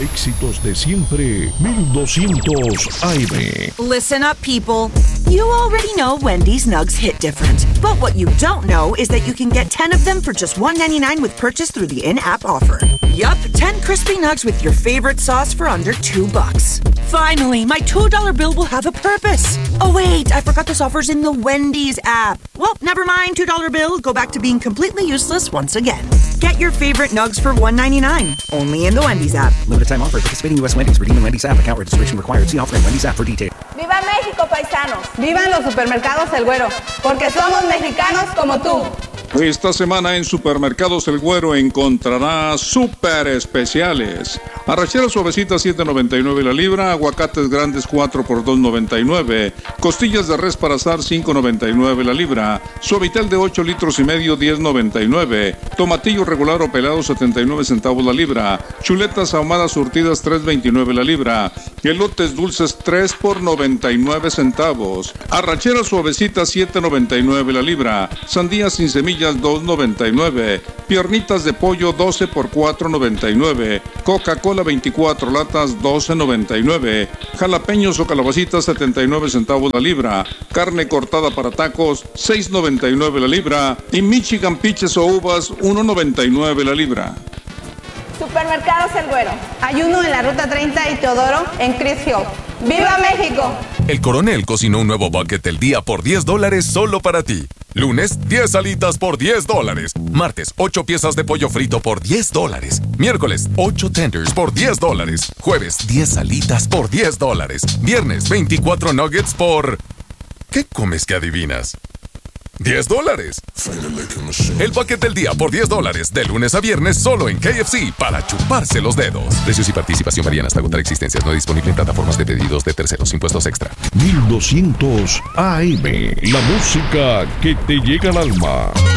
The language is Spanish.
éxitos de siempre, 1200 AM. Listen up, people. You already know Wendy's Nugs hit different. But what you don't know is that you can get 10 of them for just $1.99 with purchase through the in-app offer. Yup, 10 crispy nugs with your favorite sauce for under $2. Finally, my $2 bill will have a purpose. Oh wait, I forgot this offer's in the Wendy's app. Well, never mind, $2 bill. Go back to being completely useless once again. Get your favorite nugs for $1.99. Only in the Wendy's app. Limited time offer. Participating U.S. Wendy's. Redeem in Wendy's app. Account registration required. See offer in Wendy's app for details. ¡Viva México, paisanos! ¡Vivan los supermercados El Güero! Porque somos mexicanos como tú. Esta semana en Supermercados El Güero encontrará super especiales. Arracheras suavecitas $7.99 la libra, aguacates grandes 4 por $2.99, costillas de res para asar $5.99 la libra, suavitel de 8 litros y medio $10.99, tomatillo regular o pelado 79 centavos la libra, chuletas ahumadas surtidas $3.29 la libra, elotes dulces 3 por 99 centavos, arracheras suavecitas $7.99 la libra, sandías sin semillas $2.99, piernitas de pollo 12 por $4.99, Coca-Cola 24 latas $12.99, jalapeños o calabacitas 79 centavos la libra, carne cortada para tacos $6.99 la libra y Michigan peaches o uvas $1.99 la libra. Supermercados El Güero. Hay uno en la Ruta 30 y Teodoro en Chris Hill. ¡Viva México! El Coronel cocinó un nuevo bucket del día por $10 solo para ti. Lunes, 10 alitas por $10. Martes, 8 piezas de pollo frito por $10. Miércoles, 8 tenders por $10. Jueves, 10 alitas por $10. Viernes, 24 nuggets por... ¿Qué comes que adivinas? $10. El bucket del día por $10, de lunes a viernes solo en KFC para chuparse los dedos. Precios y participación varían hasta agotar existencias. No disponible en plataformas de pedidos de terceros. Impuestos extra. 1200 AM. La música que te llega al alma.